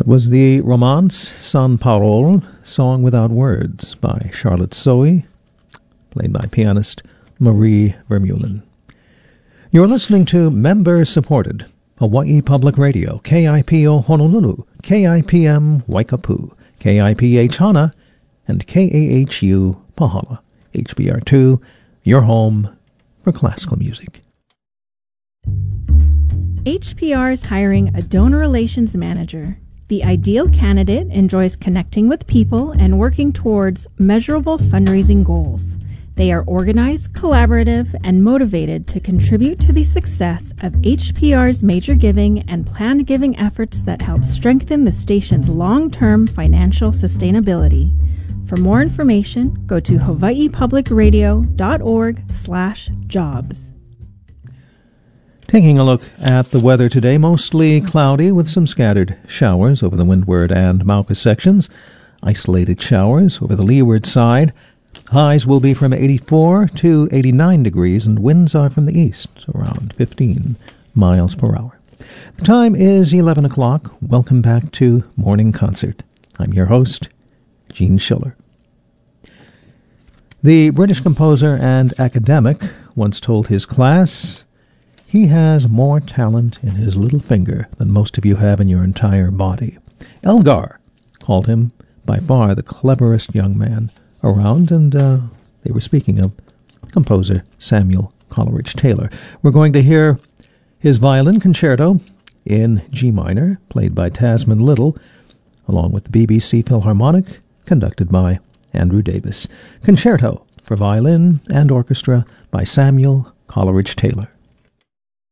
Was the Romance sans parole, Song Without Words by Charlotte Soe, played by pianist Marie Vermeulen. You're listening to member-supported Hawaii Public Radio, KIPO Honolulu, KIPM Waikapu, KIPH Hana, and KAHU Pahala, HBR2, your home for classical music. HPR is hiring a donor relations manager. The ideal candidate enjoys connecting with people and working towards measurable fundraising goals. They are organized, collaborative, and motivated to contribute to the success of HPR's major giving and planned giving efforts that help strengthen the station's long-term financial sustainability. For more information, go to hawaiipublicradio.org/jobs. Taking a look at the weather today, mostly cloudy with some scattered showers over the windward and Mauka sections. Isolated showers over the leeward side. Highs will be from 84 to 89 degrees, and winds are from the east, around 15 miles per hour. The time is 11 o'clock. Welcome back to Morning Concert. I'm your host, Gene Schiller. The British composer and academic once told his class, "He has more talent in his little finger than most of you have in your entire body." Elgar called him by far the cleverest young man around, and they were speaking of composer Samuel Coleridge Taylor. We're going to hear his violin concerto in G minor, played by Tasman Little, along with the BBC Philharmonic, conducted by Andrew Davis. Concerto for violin and orchestra by Samuel Coleridge Taylor.